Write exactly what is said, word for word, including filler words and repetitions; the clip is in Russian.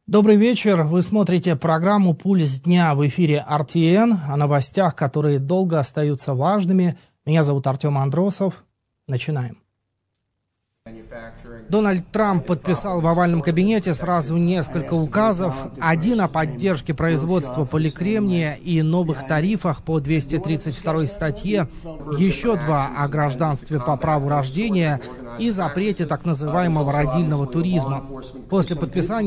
Добрый вечер. Вы смотрите программу «Пульс дня» в эфире эр ти эн о новостях, которые долго остаются важными. Меня зовут Артем Андросов. Начинаем. Дональд Трамп подписал в овальном кабинете сразу несколько указов. Один о поддержке производства поликремния и новых тарифах по двести тридцать второй статье, еще два о гражданстве по праву рождения и запрете так называемого родильного туризма. После подписания